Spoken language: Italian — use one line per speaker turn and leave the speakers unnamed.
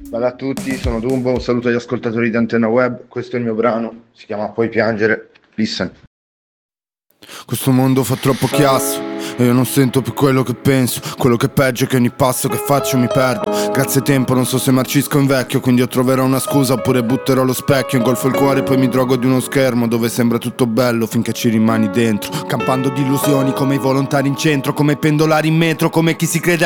Bella a tutti, sono Dumbo, un saluto agli ascoltatori di Antenna Web, questo è il mio brano, si chiama Puoi piangere, listen.
Questo mondo fa troppo chiasso e io non sento più quello che penso. Quello che è peggio è che ogni passo che faccio mi perdo. Grazie tempo, non so se marcisco o invecchio, quindi io troverò una scusa oppure butterò lo specchio. Ingolfo il cuore e poi mi drogo di uno schermo dove sembra tutto bello finché ci rimani dentro. Campando di illusioni come i volontari in centro, come i pendolari in metro, come chi si crede